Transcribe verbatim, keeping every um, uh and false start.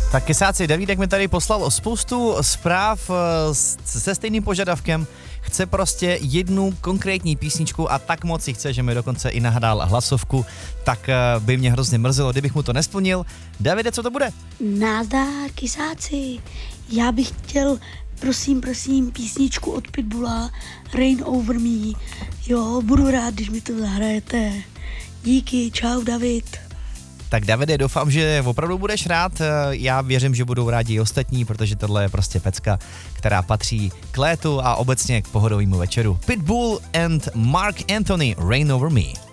Tak kesáci, Davídek mi tady poslal spoustu zpráv se stejným požadavkem. Chce prostě jednu konkrétní písničku a tak moc si chce, že mi dokonce i nahrál hlasovku, tak by mě hrozně mrzelo, kdybych mu to nesplnil. Davide, co to bude? Nazdar, kysáci. Já bych chtěl, prosím, prosím, písničku od Pitbulla, Rain Over Me. Jo, budu rád, když mi to zahrajete. Díky, čau, David. Tak Davide, doufám, že opravdu budeš rád. Já věřím, že budou rádi i ostatní, protože tohle je prostě pecka, která patří k létu a obecně k pohodovému večeru. Pitbull and Mark Anthony, Rain Over Me.